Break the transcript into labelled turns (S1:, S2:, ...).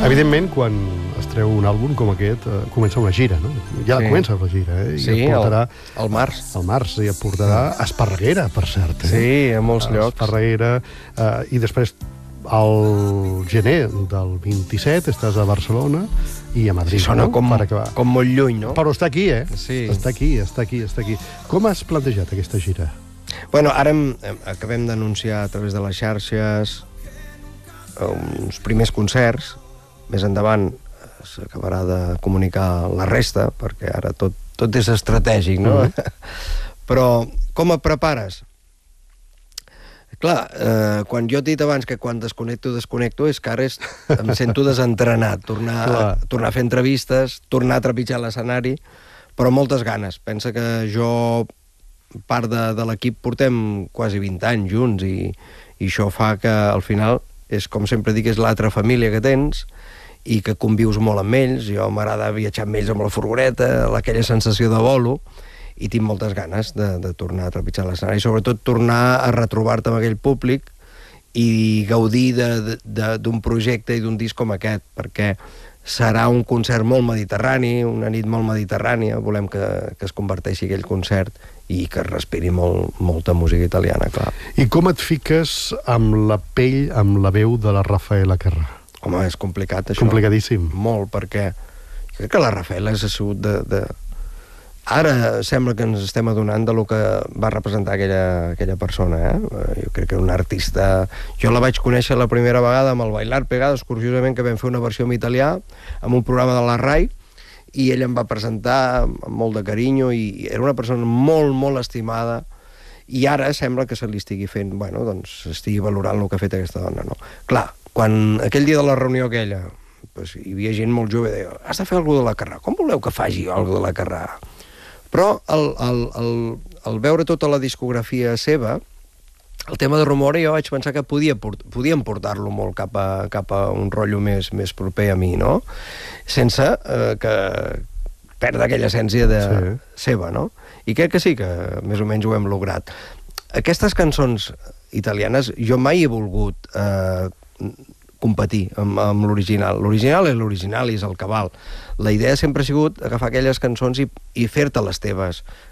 S1: Evidentment, quan es treu un àlbum com aquest, comença una gira, no? Ja comença la gira,
S2: Sí, al març.
S1: Al març, i et portarà a Esparreguera, per cert.
S2: Sí, a molts llocs.
S1: Esparreguera, i després al gener del 27 estàs a Barcelona i a Madrid.
S2: Sí, sona com molt lluny, no?
S1: Però està aquí,
S2: Sí.
S1: Està aquí. Com has plantejat aquesta gira?
S2: Bueno, ara acabem d'anunciar a través de les xarxes uns primers concerts. Més endavant s'acabarà de comunicar la resta, perquè ara tot és estratègic, no? Però com et prepares? Clar, quan jo he dit abans que quan desconnecto, és que ara em sento desentrenat, tornar a fer entrevistes, tornar a trepitjar l'escenari, però moltes ganes. Pensa que jo, part de l'equip, portem quasi 20 anys junts i això fa que al final, és com sempre dic, és l'altra família que tens i que convius molt amb ells. Jo m'agrada viatjar amb ells amb la furgoneta, aquella sensació de bolo, i tinc moltes ganes de tornar a trepitjar l'escenari, i sobretot tornar a retrobar-te amb aquell públic i gaudir d'un projecte i d'un disc com aquest, perquè serà un concert molt mediterrani, una nit molt mediterrània. Volem que es converteixi aquell concert i que respiri molta música italiana, clar.
S1: I com et fiques amb la pell, amb la veu de la Rafaela Carrà?
S2: Home, és complicat, això.
S1: Complicadíssim.
S2: Molt, perquè jo crec que la Rafaela és sigut Ara sembla que ens estem adonant de lo que va representar aquella persona, Jo crec que era una artista... Jo la vaig conèixer la primera vegada amb el Bailar Pegados, curiosament, que vam fer una versió en italià, amb un programa de la RAI, i ella em va presentar amb molt de carinyo, i era una persona molt, molt estimada, i ara sembla que se li estigui fent, bueno, doncs estigui valorant el que ha fet aquesta dona, no? Clar, quan aquell dia de la reunió aquella, doncs, hi havia gent molt jove, deia, has de fer alguna de la Carrà, com voleu que faci alguna de la Carrà? Però al veure tota la discografia seva, el tema de Rumore jo vaig pensar que podíem portar-lo molt cap a un rotllo més proper a mi, no? Sense que perdre aquella essència seva, no? I crec que sí, que més o menys ho hem lograt. Aquestes cançons italianes, jo mai he volgut competir amb l'original. L'original és l'original i és el cabal. La idea sempre ha sigut agafar aquelles cançons i fer-te les teves.